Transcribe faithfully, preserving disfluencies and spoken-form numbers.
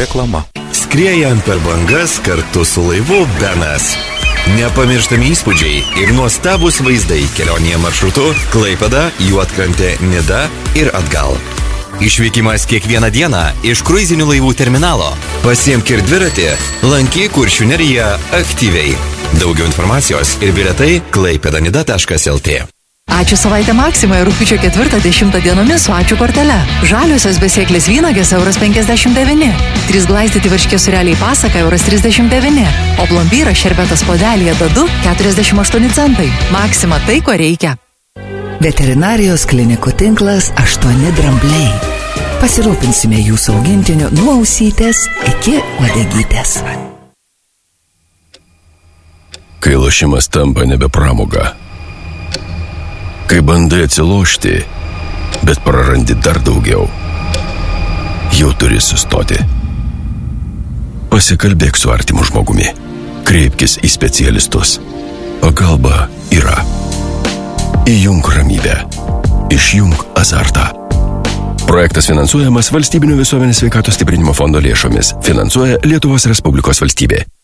Reklama. Skriejant per bangas kartu su laivu Benas. Nepamirštami įspūdžiai ir nuostabus vaizdai kelionėje maršrutu Klaipėda, Juodkrantė, Nida ir atgal. Išvykimas kiekvieną dieną iš kruizinių laivų terminalo. Pasiimk ir dviratį, lankyk Kuršių neriją aktyviai. Daugiau informacijos ir bilietai klaipėdanida taškas lt. Ačiū savaitę Maksimoje rugpjūčio ketvirtą dešimtą dienomis su ačiū kortele. Žaliosios besėklės vynagės euras penkiasdešimt devyni. Trys glaistyti varškė sureliai pasaka euras trisdešimt devyni. O plombyras šerbetas podelyje dadu keturiasdešimt aštuoni centai. Maksima tai, ko reikia. Veterinarijos klinikų tinklas aštuoni drambliai. Pasirūpinsime jūsų augintiniu nuo ausytės iki uodegytės. Kai lošimas tampa nebe pramoga. Kai bandai atsilošti, bet prarandi dar daugiau. Jau turi sustoti. Pasikalbėk su artimu žmogumi. Kreipkis į specialistus. Pagalba yra. Įjunk ramybę. Išjunk azartą. Projektas finansuojamas Valstybinio visuomenės sveikatos stiprinimo fondo lėšomis. Finansuoja Lietuvos Respublikos valstybė.